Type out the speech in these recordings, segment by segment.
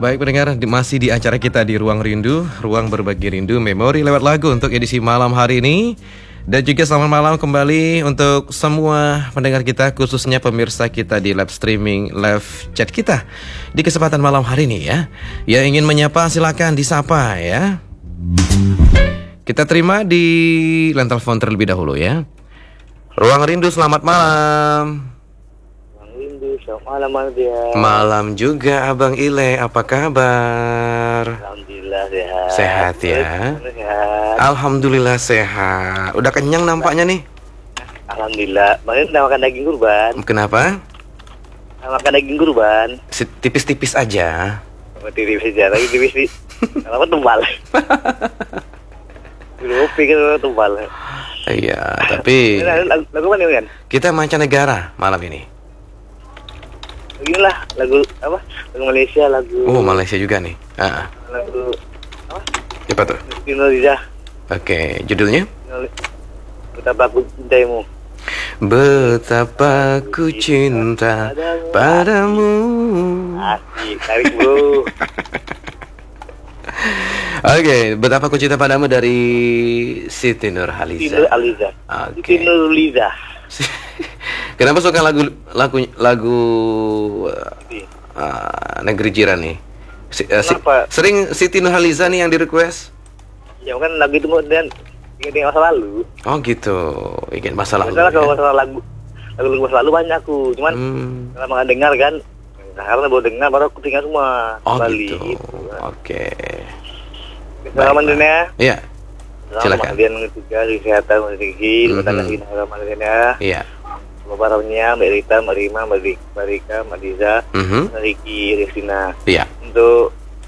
Baik pendengar, masih di acara kita di Ruang Rindu, Ruang Berbagi Rindu, memori lewat lagu untuk edisi malam hari ini. Dan juga selamat malam kembali untuk semua pendengar kita, khususnya pemirsa kita di live streaming, live chat kita di kesempatan malam hari ini ya. Yang ingin menyapa silakan disapa ya. Kita terima di line telepon terlebih dahulu ya. Ruang Rindu, selamat malam. Selamat malam Aldia. Malam juga Abang Ile, apa kabar? Alhamdulillah sehat. Sehat ya. Sehat. Alhamdulillah sehat. Udah kenyang nampaknya nih. Alhamdulillah. Kemarin udah makan daging kurban. Kenapa? Makan daging kurban. Tipis-tipis aja. Tipis aja, tapi tipis sih. Kenapa tebal? Dulu pikir tebal. Iya, tapi lagu mana kan? kita mancanegara malam ini. Inilah lagu apa? Lagu Malaysia, lagu. Oh, Malaysia juga nih. Lagu apa? Apa tuh? Indonesia. Oke, judulnya? Betapa aku cintaimu. Betapa ku cinta padamu. Asik, tarik bro. Oke, betapa ku cinta padamu dari Siti Nurhaliza. Siti Nurhaliza. Oke. Siti Nurhaliza. Kenapa suka lagu negeri jiran nih? Sering Siti Nurhaliza nih yang di request? Ya kan lagu itu dan ingat masa lalu. Oh gitu, ingat masa lalu. Masalah kalau masalah lagu masa lalu banyak aku, cuman lama nggak dengar kan. Nah, karena baru dengar baru aku tinggal semua kembali. Gitu. Oke. Selamat dunia. Iya. Silakan. Kemudian ketiga kesehatan rezeki, bertanda harapan dunia. Iya. Lebarannya Mbak Rita, Mbak Rima, Mbak Rika, Mbak Diza, Riki, Ristina. Iya. Untuk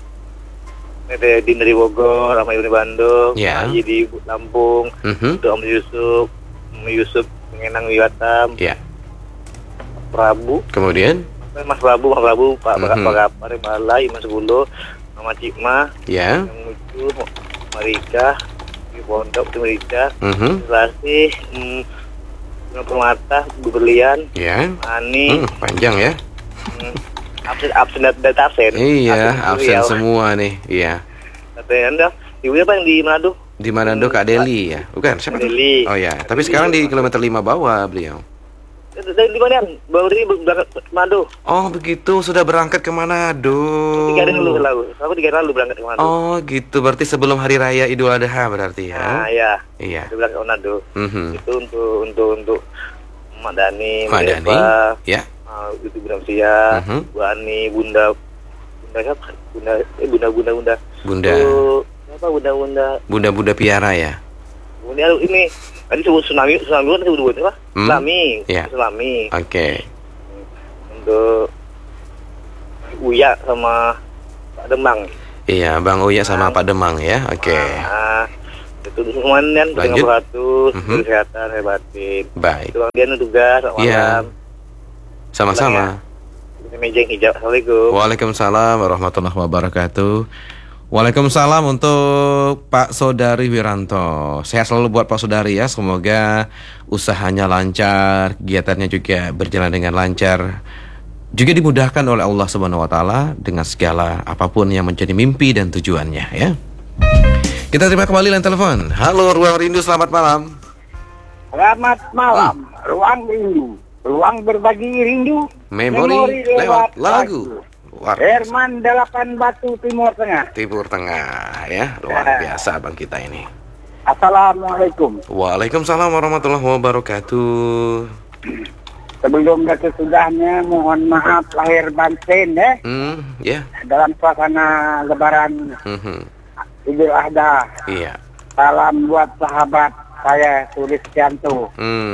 Din dari Bogor, Ramai dari Bandung, Haji di Lampung, untuk Om Yusuf, Mengenang Wiwatam, Prabu. Kemudian? Mas Prabu, Pak Gapar, Malai, Mas Gulo, Mama Cikma, yang lucu, Marika, di Pondok, di Marika, Selasi, Permata, Berlian, Ani, panjang ya. absen data absen. Iya, absen semua nih. Iya. Katanya Anda, ibunya apa yang di Manado? Di Manado Kak Deli ya, bukan? Siapa? Deli. Oh ya, tapi sekarang di kilometer 5 bawah beliau. Di mana? Baru ini berangkat ke Manado. Oh begitu, sudah berangkat ke Manado. 3 hari lalu. Aku 3 hari lalu berangkat ke Manado. Oh gitu, berarti sebelum hari raya Idul Adha berarti ya? Nah, iya. Iya. Dia berangkat ke Manado. Itu untuk Mak Dani, Mak Dani, ya. Itu Bunda Sia, Bu Ani, Bunda siapa? Bunda. Siapa Bunda Piara ya? Kemudian ini tadi sebut tsunami kan sebut apa? Tsunami. Oke. Untuk Uya sama Pak Demang. Iya, Bang Uya sama Pak Demang ya. Oke. Itu semuanya dengan beratur, kesehatan, hebatin. Baik. Itu Bang Dian tugas, selamat malam. Sama-sama. Meja hijau. Assalamualaikum. Waalaikumsalam warahmatullahi wabarakatuh. Waalaikumsalam untuk Pak Saudari Wiranto. Sehat selalu buat Pak Saudari ya. Semoga usahanya lancar, kegiatannya juga berjalan dengan lancar. Juga dimudahkan oleh Allah Subhanahu wa taala dengan segala apapun yang menjadi mimpi dan tujuannya ya. Kita terima kembali line telepon. Halo Ruang Rindu, selamat malam. Selamat malam. Ruang Rindu, ruang berbagi rindu. Memori lewat lagu. Herman 8 Batu, Timur Tengah ya. Luar biasa abang kita ini. Assalamualaikum. Waalaikumsalam warahmatullahi wabarakatuh. Sebelum dan sesudahnya mohon maaf lahir batin ya. Dalam suasana lebaran Idul Adha. Iya. Salam buat sahabat saya Sulistianto.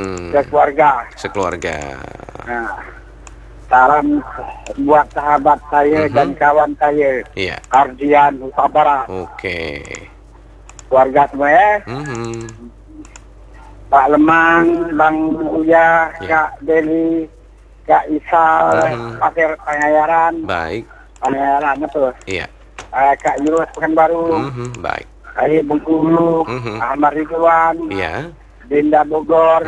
Sekeluarga. Nah, salam buat sahabat saya dan kawan saya. Iya. Ardian Huta Barat. Oke. Keluarga semua ya. Pak Lemang, Bang Uya, Kak Deli, Kak Isal, Pasir Pangayaran. Baik. Pangayaran betul. Iya. Kak Yus Pekanbaru. Baik. Ayi Bengkulu, Ahmad Ridwan. Iya. Dinda Bogor.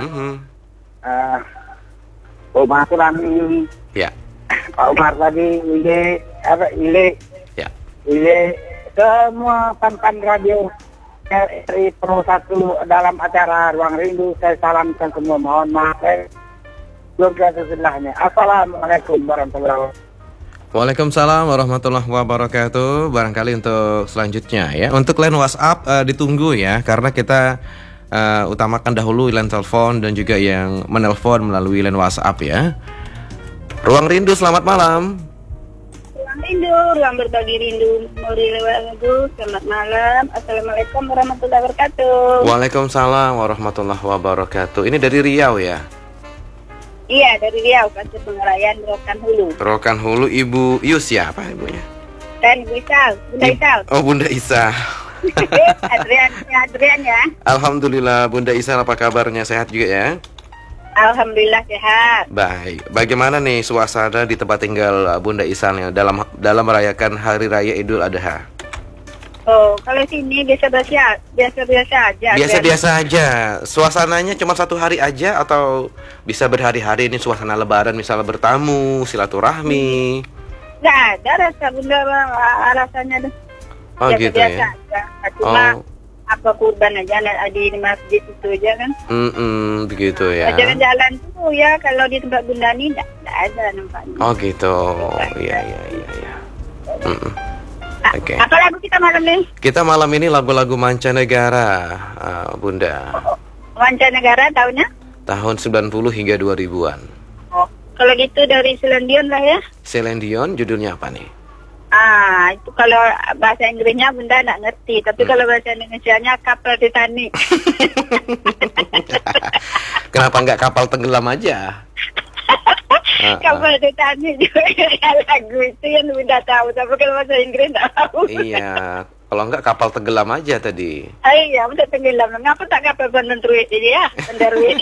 Omar Sulami. Ya. Pak Umar tadi, Ile. Ya. Iya, semua pan-pan radio RRI Pro 1 dalam acara Ruang Rindu, saya salamkan semua. Mohon maaf, keluarga sesudahnya. Assalamualaikum warahmatullahi wabarakatuh. Waalaikumsalam warahmatullahi wabarakatuh. Barangkali untuk selanjutnya ya, untuk line WhatsApp ditunggu ya, karena kita utamakan dahulu line telepon dan juga yang menelpon melalui line WhatsApp ya. Ruang Rindu, selamat malam. Ruang Rindu, ruang berbagi rindu, memori lewat lagu. Selamat malam. Assalamualaikum warahmatullahi wabarakatuh. Waalaikumsalam warahmatullahi wabarakatuh. Ini dari Riau ya? Iya, dari Riau, Pasir Pengarayan, Rokan Hulu. Rokan Hulu, Ibu Yus ya, apa ibunya? Dan Ibu Isal, Bunda Isal. Oh, Bunda Isa. Adrian ya. Alhamdulillah, Bunda Isa, apa kabarnya? Sehat juga ya? Alhamdulillah sehat. Baik. Bagaimana nih suasana di tempat tinggal Bunda Isal dalam merayakan Hari Raya Idul Adha? Oh, kalau sini biasa-biasa aja. Biasa-biasa aja. Suasananya cuma satu hari aja atau bisa berhari-hari ini suasana Lebaran, misalnya bertamu, silaturahmi? Nggak ada rasa Bunda, rasanya tuh. Oh gitu ya. Aja. Cuma apa kurban aja di masjid itu aja kan. Begitu ya. Jalan-jalan tuh ya, kalau di tempat Bunda ini nggak ada nampaknya. Oh gitu. Iya. Oke. Apa lagu kita malam ini? Kita malam ini lagu-lagu mancanegara, Bunda. Mancanegara tahunnya? Tahun 90 hingga 2000-an. Oh, kalau gitu dari Celine Dion lah ya. Celine Dion, judulnya apa nih? Itu kalau bahasa Inggrisnya Bunda nggak ngerti, tapi kalau bahasa Indonesianya Kapal Titanic. Kenapa nggak Kapal Tenggelam aja? Kapal Titanic juga lagu itu yang Bunda tahu, tapi kalau bahasa Inggris nggak tahu. Iya, kalau nggak Kapal Tenggelam aja tadi. Iya, Bunda tenggelam. Ngapa tak kapal penentuit ini ya? Pendaruit.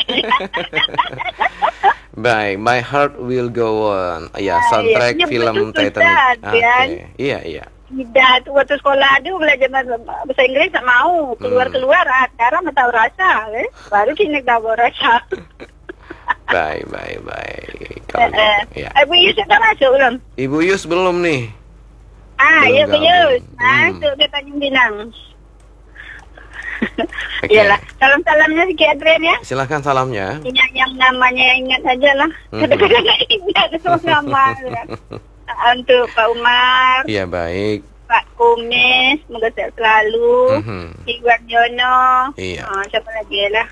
Baik, My Heart Will Go On. Ya, soundtrack film Titanic. Iya. Tidak, tuh waktu sekolah aduh belajar bahasa Inggris tak mau keluar sekarang tak tahu rasa, baru kini tahu rasa. Baik. Kalau ya. Ibu Yus sudah masuk belum? Ibu Yus belum nih. Iya Ibu Yus, masuk ke Tanjung Pinang. Okay. Iyalah, salam-salamnya si Adrian ya. Silahkan salamnya. Yang namanya ingat saja lah. Kadang-kadang ingat semua nama. Untuk Pak Umar. Iya baik. Pak Kumis, semoga sehat selalu. Iwan Yono. Iya. Siapa lagi lah?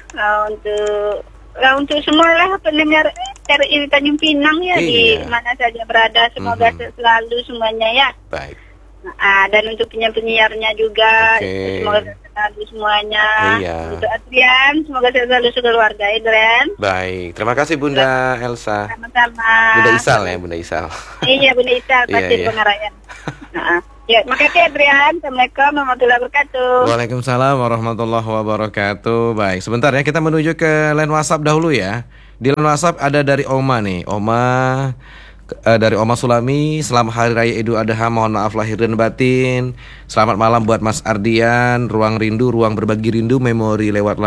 Untuk semua lah pendengar RRI Tanjung Pinang ya, di mana saja berada, semoga sehat selalu semuanya ya. Baik. Dan untuk penyiarnya juga, semoga sehat selalu semuanya. Untuk Adrian, semoga sehat selalu sekeluarga, Adrian. Baik, terima kasih Bunda Elsa. Sama-sama. Bunda Isal ya, Bunda Isal. Iya, Bunda Isal, Pasir Pengarayan. Ya, makasih Adrian. Assalamualaikum warahmatullahi wabarakatuh. Waalaikumsalam warahmatullahi wabarakatuh. Baik, sebentar ya, kita menuju ke line WhatsApp dahulu ya. Di line WhatsApp ada dari Oma nih. Dari Oma Sulami, selamat Hari Raya Idul Adha, mohon maaf lahir dan batin. Selamat malam buat Mas Ardian. Ruang Rindu, ruang berbagi rindu, memori lewat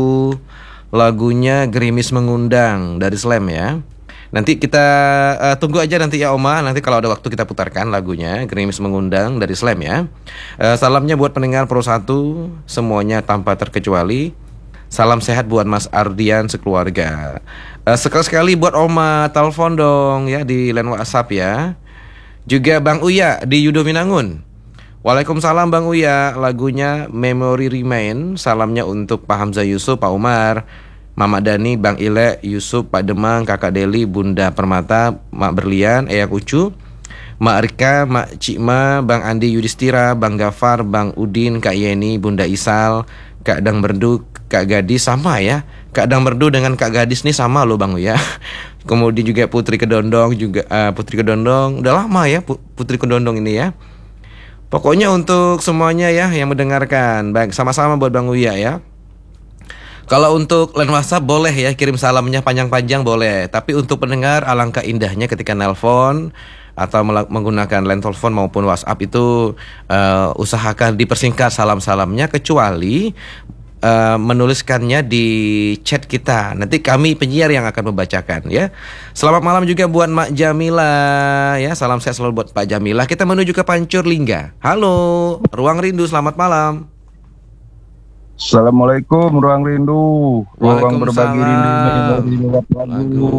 lagunya Gerimis Mengundang dari Slam ya. Nanti kita tunggu aja nanti ya Oma. Nanti kalau ada waktu kita putarkan lagunya Gerimis Mengundang dari Slam ya. Salamnya buat pendengar Pro 1 semuanya tanpa terkecuali. Salam sehat buat Mas Ardian sekeluarga. Sekali-sekali buat Oma telepon dong ya di line WhatsApp ya. Juga Bang Uya di Yudo Minangun. Waalaikumsalam Bang Uya. Lagunya Memory Remain. Salamnya untuk Pak Hamzah Yusuf, Pak Umar, Mama Dani, Bang Ile, Yusuf, Pak Demang, Kakak Deli, Bunda Permata, Mak Berlian, Eyang Ucu, Mak Rika, Mak Cikma, Bang Andi Yudhistira, Bang Gafar, Bang Udin, Kak Yeni, Bunda Isal, Kak Dang Merdu, Kak Gadis, sama ya. Kak Dang Merdu dengan Kak Gadis nih sama loh Bang ya. Kemudian juga Putri Kedondong juga Putri Kedondong. Udah lama ya Putri Kedondong ini ya. Pokoknya untuk semuanya ya yang mendengarkan. Baik, sama-sama buat Bang Uya ya. Kalau untuk line WhatsApp boleh ya kirim salamnya panjang-panjang boleh. Tapi untuk pendengar alangkah indahnya ketika nelpon atau menggunakan line telepon maupun WhatsApp itu usahakan dipersingkat salam-salamnya, kecuali menuliskannya di chat kita. Nanti kami penyiar yang akan membacakan ya. Selamat malam juga buat Mak Jamila ya. Salam sehat selalu buat Pak Jamila. Kita menuju ke Pancur Lingga. Halo, Ruang Rindu, selamat malam. Assalamualaikum Ruang Rindu. Ruang berbagi rindu lagu.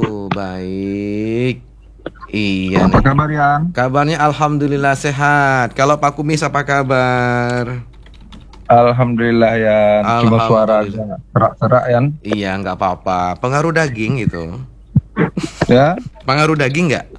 Baik. Iya. Apa kabar ya? Kabarnya alhamdulillah sehat. Kalau Pak Kumis apa kabar? Alhamdulillah ya. Cuma suara serak-serak ya. Iya, nggak apa-apa. Pengaruh daging gitu. Ya? Pengaruh daging nggak?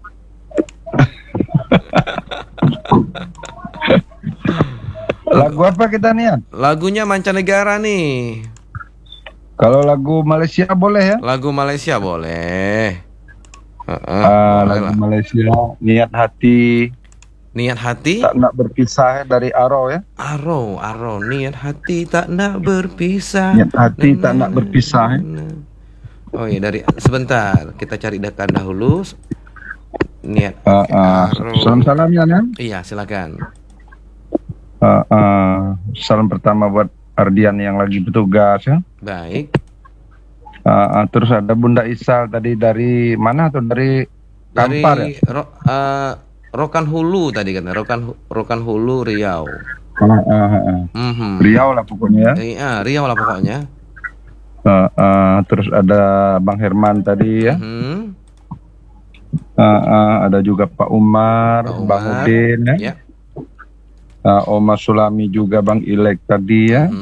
Lagu apa kita nih ya? Lagunya mancanegara nih. Kalau lagu Malaysia boleh ya? Lagu Malaysia boleh. Lagu Malaysia, Niat Hati. Niat hati tak nak berpisah dari Aro ya. Aro niat hati tak nak berpisah. Niat hati tak nak berpisah. Oh iya, dari sebentar kita cari dahulu. Niat Aro. Salam ya. Iya, silakan. Salam pertama buat Ardian yang lagi bertugas ya. Baik. Terus ada Bunda Isal tadi dari mana tuh, dari Kampar ya? Rokan Hulu tadi kan, Rokan Hulu Riau. Riau lah pokoknya ya. Iya, Riau lah pokoknya. Terus ada Bang Herman tadi ya. Ada juga Pak Umar, Bang Udin ya. Oma Sulami juga, Bang Ilek tadi ya.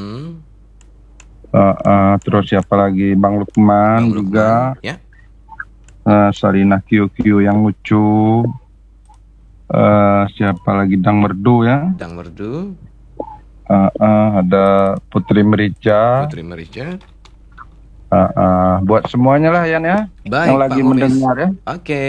Terus siapa lagi, Bang Lukman juga ya. Sarina QQ yang lucu. Siapa lagi, Dang Merdu ya. Dang Merdu. Ada Putri Merica. Buat semuanya lah Yan ya. Baik, yang lagi Pak mendengar ya. Oke.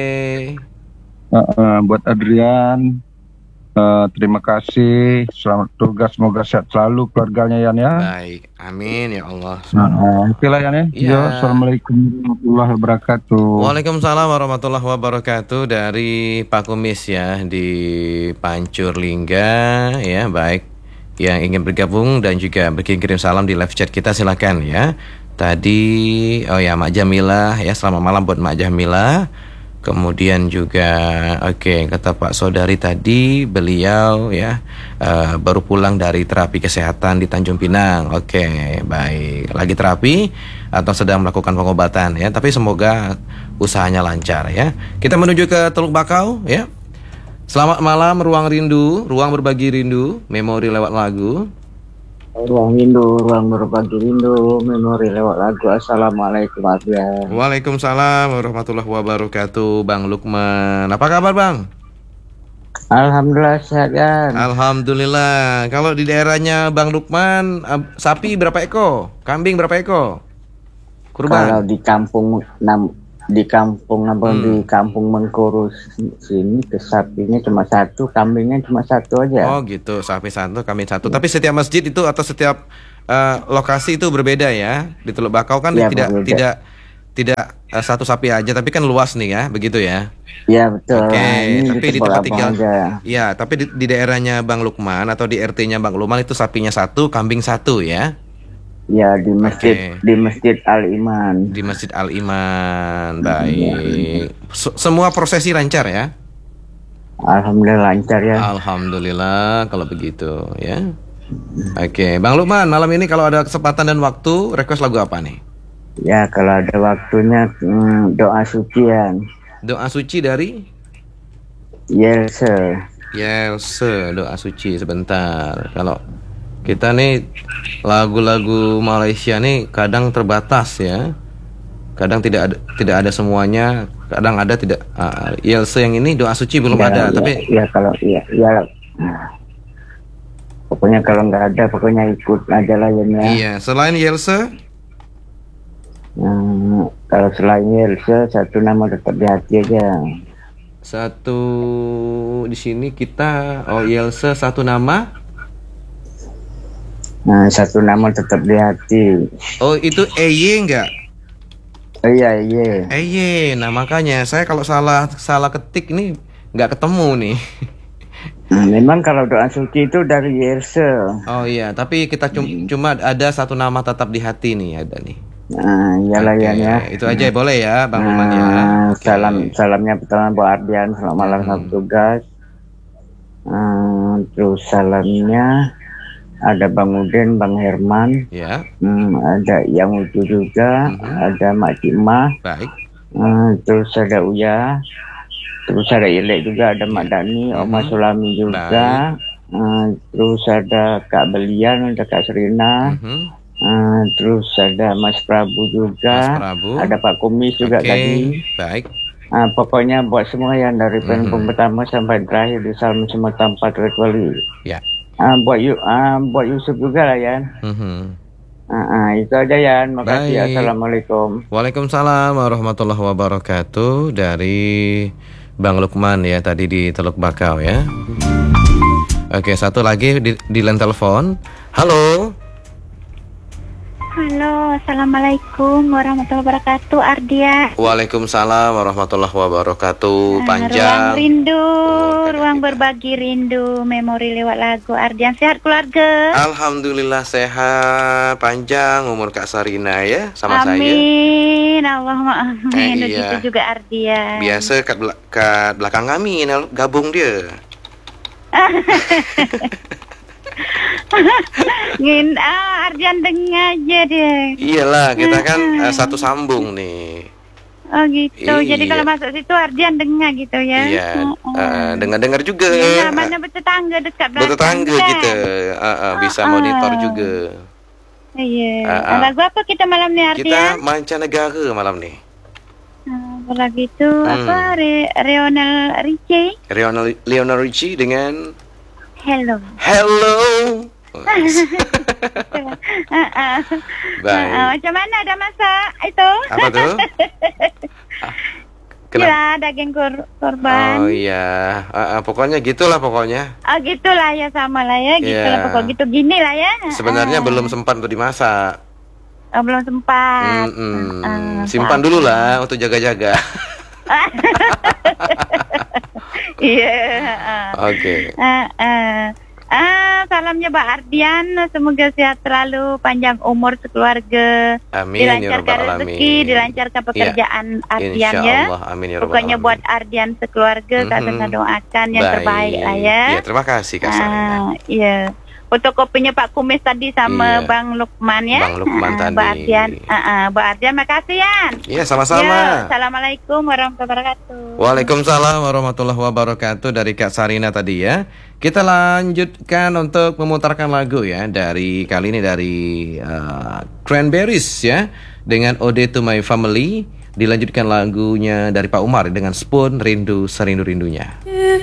Buat Adrian, terima kasih. Selamat tugas, semoga sehat selalu keluarganya Yan ya. Baik, amin ya Allah. Oke lah Yan ya. Ya. Assalamualaikum warahmatullahi wabarakatuh. Waalaikumsalam warahmatullahi wabarakatuh. Dari Pak Kumis ya di Pancur Lingga ya. Baik, yang ingin bergabung dan juga berkirim salam di live chat kita silakan ya. Tadi Mak Jamila ya, selamat malam buat Mak Jamila. Kemudian juga kata Pak Saudari tadi, beliau ya baru pulang dari terapi kesehatan di Tanjung Pinang. Baik, lagi terapi atau sedang melakukan pengobatan ya, tapi semoga usahanya lancar ya. Kita menuju ke Teluk Bakau ya. Selamat malam Ruang Rindu, ruang berbagi rindu, memori lewat lagu. Ruang rindu, ruang berbagi rindu, memori lewat lagu. Assalamualaikum warahmatullahi wabarakatuh. Waalaikumsalam warahmatullahi wabarakatuh. Bang Lukman, apa kabar Bang? Alhamdulillah sehat kan. Alhamdulillah. Kalau di daerahnya Bang Lukman, sapi berapa ekor? Kambing berapa ekor? Kurban? Kalau di kampung di kampung Mengkurus sini, ke sapinya cuma satu, kambingnya cuma satu aja. Oh gitu, sapi satu, kambing satu. Tapi setiap masjid itu atau setiap lokasi itu berbeda ya. Di Teluk Bakau kan ya, tidak satu sapi aja, tapi kan luas nih ya, begitu ya. Iya betul. Tapi di tempat tinggal, ya, tapi di daerahnya Bang Lukman atau di RT-nya Bang Lukman itu sapinya satu, kambing satu ya. Ya di Masjid Al-Iman. Di Masjid Al-Iman. Baik. Semua prosesi lancar ya? Alhamdulillah lancar ya. Alhamdulillah kalau begitu ya. Bang Lukman, malam ini kalau ada kesempatan dan waktu, request lagu apa nih? Ya kalau ada waktunya doa suci ya. Doa suci dari? Yelse, doa suci sebentar. Kalau kita nih lagu-lagu Malaysia nih kadang terbatas ya. Kadang tidak ada semuanya, kadang ada tidak. Yelse yang ini doa suci belum ada, tapi kalau pokoknya kalau nggak ada pokoknya ikut aja lah ya. Iya, selain Yelse? Kalau selain Yelse, satu nama tetap di hati aja. Satu di sini kita Yelse satu nama. Satu nama tetap di hati. Oh, itu EY enggak? Iya. EY. Nah, makanya saya kalau salah ketik nih enggak ketemu nih. Memang kalau doa suci itu dari Yesus. Oh iya, tapi kita cuma ada satu nama tetap di hati nih, ada nih. Nah, iyalah ya. Itu aja boleh ya, Bang Lukman ya. Salamnya pertama buat Ardian, selamat malam selamat tugas. Terus salamnya ada Bang Udin, Bang Herman. Ya. Ada Yang Ucu juga, ada Mak Cimah. Baik. Terus ada Uya. Terus ada Ilek juga, ada Mak Dani, Oma Sulami juga. Terus ada Kak Belian, ada Kak Serina. Terus ada Mas Prabu juga. Ada Pak Kumis juga tadi. Baik. Pokoknya buat semua yang dari penumpang pertama sampai terakhir di salam semua tanpa terkecuali. Ya. Buat Yusuf juga lah ya. Itu aja ya. Makasih. Baik. Assalamualaikum. Waalaikumsalam warahmatullahi wabarakatuh. Dari Bang Lukman ya tadi di Teluk Bakau ya. Oke, satu lagi di line telepon. Halo. Halo, assalamualaikum warahmatullahi wabarakatuh, Ardia. Waalaikumsalam warahmatullahi wabarakatuh. Panjang. Ruang rindu, ruang berbagi rindu, memori lewat lagu. Ardian sehat keluarga? Alhamdulillah sehat. Panjang umur Kak Sarina ya sama saya. Amin, Allahumma amin. Iya. Begitu juga Ardian. Biasa kat belakang kami gabung dia. Ardian dengar aja deh. Iyalah, kita kan satu sambung nih. Oh gitu. Iya. Jadi kalau masuk situ Ardian dengar gitu ya. Iya. Dengar-dengar juga. Iya, mana bertetangga dekat belakang. Bertetangga kan? gitu. Bisa monitor juga. Iya. Lagu apa kita malam ni, Ardian? Kita mancanegara malam nih. Lagu itu apa? Lionel Richie. Lionel Richie dengan Hello. Baik. Macam mana ada masak itu? Apa tuh? Ya, daging korban. Oh iya. Pokoknya gitulah pokoknya. Oh gitulah ya, sama lah ya. Gitulah pokok gitu gini lah ya. Sebenarnya belum sempat untuk dimasak. Oh, belum sempat. Simpan dulu lah untuk jaga-jaga. Iya. Oke. Salamnya Mbak Ardian, semoga sehat selalu, panjang umur sekeluarga. Amin. Dilancarkan rezeki, dilancarkan pekerjaan Ardian ya. Insyaallah, amin ya rabbal Pokoknya alamin. buat Ardian sekeluarga, kita doakan yang terbaik lah ya. Iya, terima kasih Kak Sarina. Iya. Fotokopinya Pak Kumis tadi sama Bang Lukman ya. Bang Lukman tadi. Mbak Ardian, Mbak Ardian makasih ya. Iya, sama-sama. Ya, assalamualaikum warahmatullahi wabarakatuh. Waalaikumsalam warahmatullahi wabarakatuh dari Kak Sarina tadi ya. Kita lanjutkan untuk memutarkan lagu ya dari kali ini dari Cranberries ya dengan Ode to My Family. Dilanjutkan lagunya dari Pak Umar dengan Spoon Rindu Serindu-rindunya.